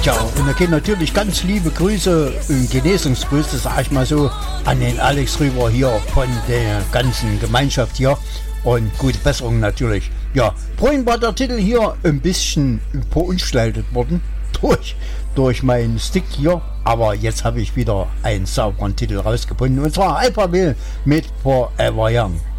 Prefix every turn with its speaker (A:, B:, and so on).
A: Ja, und da gehen natürlich ganz liebe Grüße und Genesungsgrüße, sag ich mal so, an den Alex rüber hier von der ganzen Gemeinschaft hier. Und gute Besserung natürlich. Ja, vorhin war der Titel hier ein bisschen verunstaltet worden durch meinen Stick hier. Aber jetzt habe ich wieder einen sauberen Titel rausgefunden. Und zwar Alphaville mit Forever Young.